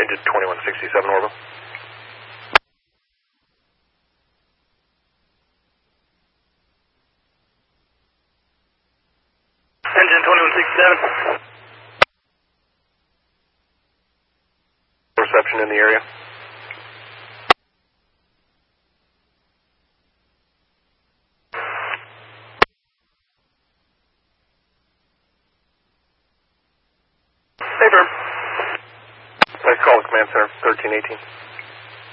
to 2167 Orville. Engine 2167. Reception in the area. Paper. Nice call to Command Center, 1318.